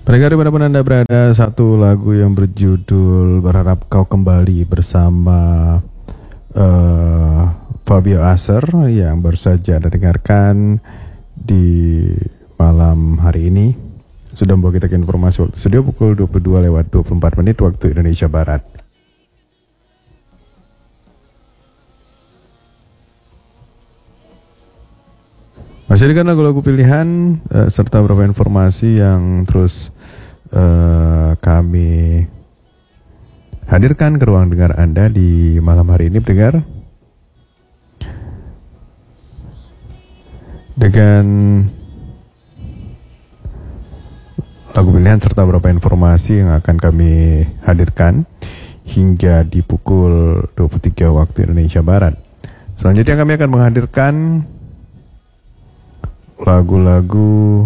Pendengar dimanapun Anda berada, satu lagu yang berjudul Berharap Kau Kembali bersama Fabio Acer yang baru saja Anda dengarkan di malam hari ini. Sudah membawa kita ke informasi waktu studio pukul 22:24 waktu Indonesia Barat. Masih dengan lagu-lagu pilihan serta beberapa informasi yang terus kami hadirkan ke ruang dengar Anda di malam hari ini, pendengar. Dengan lagu pilihan serta beberapa informasi yang akan kami hadirkan hingga di pukul 23 waktu Indonesia Barat. Selanjutnya kami akan menghadirkan lagu-lagu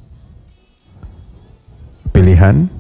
pilihan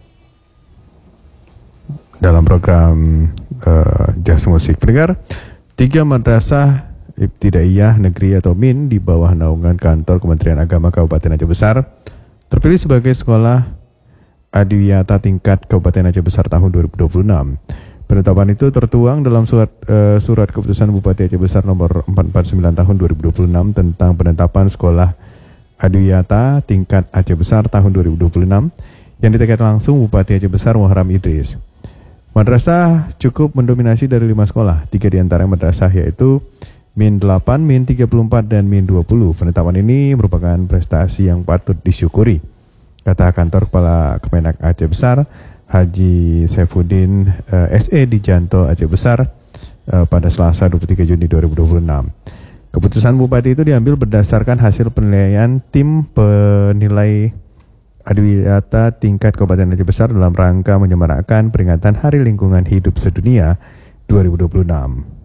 dalam program Jazz Musik. Pendengar, 3 madrasah ibtidaiyah negeri atau MIN di bawah naungan kantor Kementerian Agama Kabupaten Aceh Besar terpilih sebagai sekolah adiwiyata tingkat Kabupaten Aceh Besar tahun 2026. Penetapan itu tertuang dalam surat keputusan Bupati Aceh Besar nomor 449 tahun 2026 tentang penetapan sekolah adiwiyata tingkat Aceh Besar tahun 2026 yang ditekan langsung Bupati Aceh Besar Muharram Idris. Madrasah cukup mendominasi dari 5 sekolah, 3 diantara madrasah yaitu MIN 8, MIN 34, dan MIN 20. Penetapan ini merupakan prestasi yang patut disyukuri, kata kantor Kepala Kemenak Aceh Besar Haji Saifuddin SE di Janto Aceh Besar pada Selasa 23 Juni 2026. Keputusan Bupati itu diambil berdasarkan hasil penilaian tim penilai adiwiyata tingkat Kabupaten Aceh Besar dalam rangka menyemarakan peringatan Hari Lingkungan Hidup Sedunia 2026.